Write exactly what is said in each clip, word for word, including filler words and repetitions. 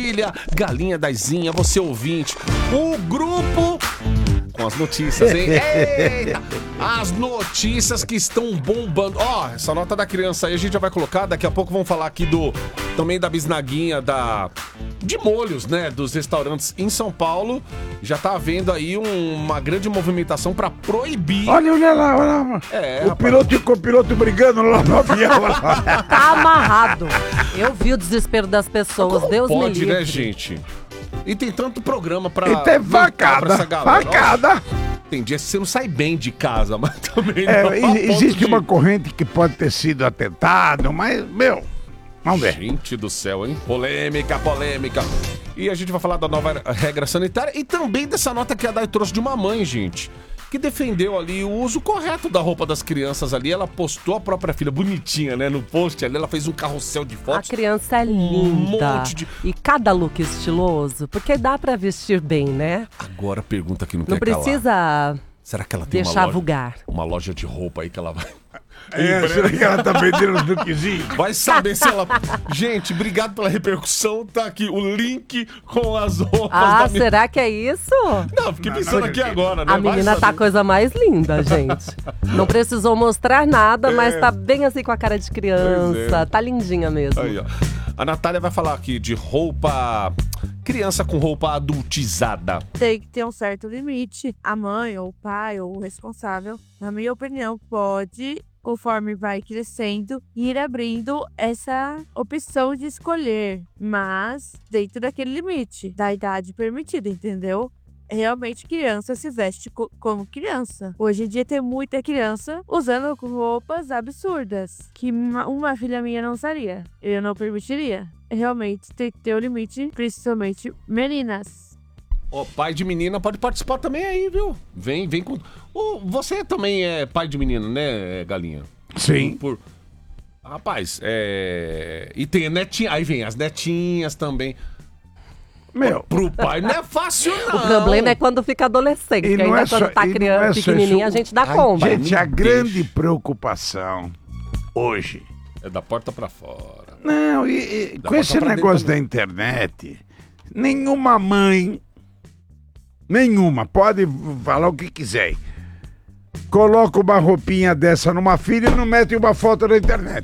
Família Galinha da Zinha, você ouvinte. O grupo com as notícias, hein? Eita! As notícias que estão bombando. Ó, oh, essa nota da criança aí a gente já vai colocar. Daqui a pouco vamos falar aqui do também da bisnaguinha da de molhos, né? Dos restaurantes em São Paulo. Já tá havendo aí um, uma grande movimentação pra proibir. Olha, olha lá, olha lá. É, o rapaz. piloto e o copiloto brigando lá no avião. Tá amarrado. Eu vi o desespero das pessoas. Como Deus pode, me livre. né, gente? E tem tanto programa pra. E tem voltar pra facada, essa galera. facada. Ó, tem dia que você não sai bem de casa, mas também É, não. e- existe uma corrente que pode ter sido atentado, mas, meu, vamos ver. Gente do céu, hein? Polêmica, polêmica. E a gente vai falar da nova regra sanitária e também dessa nota que a Dai trouxe de uma mãe, gente, que defendeu ali o uso correto da roupa das crianças ali. Ela postou a própria filha, bonitinha, né? No post ali, ela fez um carrossel de A fotos. criança é Um linda. monte de- E cada look estiloso, porque dá pra vestir bem, né? Agora a pergunta que não, Não quer calar. precisa Será que ela tem uma deixar loja, vulgar. uma loja de roupa aí que ela vai... É, será que ela tá vendendo os lookzinhos? Vai saber se ela... Gente, obrigado pela repercussão. Tá aqui o link com as roupas Ah, da minha... será que é isso? Não, fiquei pensando aqui agora, né? A Vai menina tá a saber. coisa mais linda, gente. Não precisou mostrar nada, mas tá bem assim com a cara de criança. Pois é. Tá lindinha mesmo. Aí, ó. A Natália vai falar aqui de roupa... Criança com roupa adultizada. Tem que ter um certo limite. A mãe, ou o pai, ou o responsável, na minha opinião, pode, conforme vai crescendo, ir abrindo essa opção de escolher, mas dentro daquele limite, da idade permitida, entendeu? Realmente criança se veste co- como criança. Hoje em dia tem muita criança usando roupas absurdas, que uma, uma filha minha não usaria. Eu não permitiria. Realmente tem que ter o limite, principalmente meninas. Ó, pai de menina pode participar também aí, viu? Vem, vem com... Ô, você também é pai de menina, né, Galinha? Sim. Por... Rapaz, é... E tem a netinha... Aí vem as netinhas também. Meu, Pro pai não é fácil, não. O problema é quando fica adolescente, E que não ainda é quando só- tá e não criança, é só pequenininha, isso. a gente dá Ai, conta. gente, a me grande deixa. preocupação hoje... É da porta pra fora. Não, e, e Dá com pra esse tá pra negócio dentro da internet, nenhuma mãe, nenhuma, pode falar o que quiser, coloca uma roupinha dessa numa filha e não mete uma foto na internet.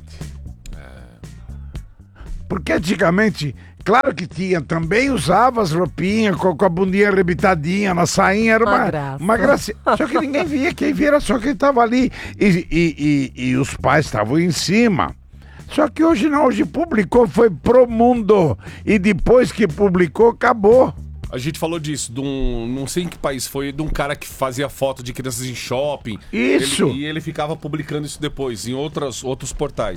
Porque antigamente, claro que tinha, também usava as roupinhas com, com a bundinha arrebitadinha, na sainha, era Uma uma, graça. uma gracinha. Só que ninguém via, quem via era só quem estava ali. E, e, e, e os pais estavam em cima. Só que hoje não, hoje publicou, foi pro mundo. E depois que publicou, acabou. A gente falou disso, de um, não sei em que país foi, de um cara que fazia foto de crianças em shopping. Isso. Ele- e ele ficava publicando isso depois, em outras, outros portais.